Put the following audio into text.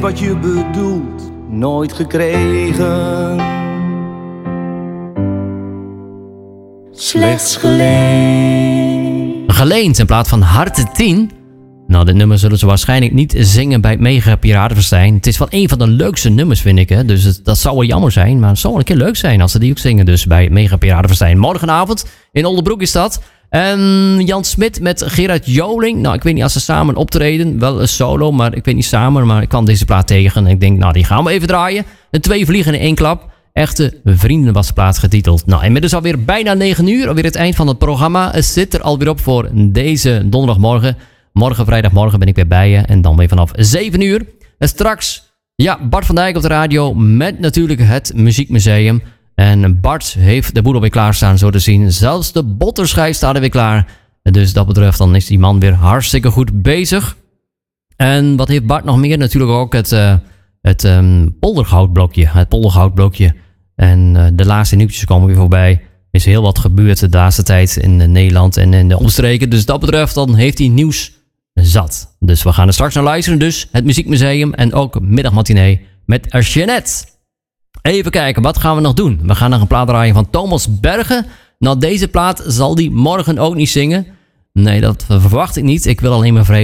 wat je bedoelt, nooit gekregen. Slechts Geleend in plaats van Harte 10. Nou, dit nummer zullen ze waarschijnlijk niet zingen bij het Mega Piratenfestijn. Het is wel een van de leukste nummers, vind ik. Hè? Dus dat zou wel jammer zijn. Maar het zou wel een keer leuk zijn als ze die ook zingen. Dus bij het Mega Piratenfestijn. Morgenavond in Oldebroek is dat. En Jan Smit met Gerard Joling. Nou, ik weet niet als ze samen optreden. Wel een solo, maar ik weet niet samen. Maar ik kwam deze plaat tegen. En ik denk, nou, die gaan we even draaien. De 2 vliegen in 1 klap. Echte vrienden was de plaat getiteld. Nou, inmiddels alweer bijna 9 uur. Alweer het eind van het programma. Het zit er alweer op voor deze donderdagmorgen. Morgen, vrijdagmorgen ben ik weer bij je. En dan weer vanaf 7 uur. En straks, ja, Bart van Dijk op de radio. Met natuurlijk het Muziekmuseum. En Bart heeft de boel alweer klaarstaan, zo te zien. Zelfs de botterschijf staat er weer klaar. En dus dat betreft, dan is die man weer hartstikke goed bezig. En wat heeft Bart nog meer? Natuurlijk ook het poldergoudblokje. Het poldergoudblokje. En de laatste nieuwtjes komen weer voorbij. Er is heel wat gebeurd de laatste tijd in Nederland en in de omstreken. Dus dat betreft, dan heeft hij nieuws zat. Dus we gaan er straks naar luisteren. Dus het Muziekmuseum en ook Middagmatinee met Jeanette. Even kijken, wat gaan we nog doen? We gaan nog een plaat draaien van Thomas Bergen. Nou, deze plaat zal die morgen ook niet zingen. Nee, dat verwacht ik niet. Ik wil alleen maar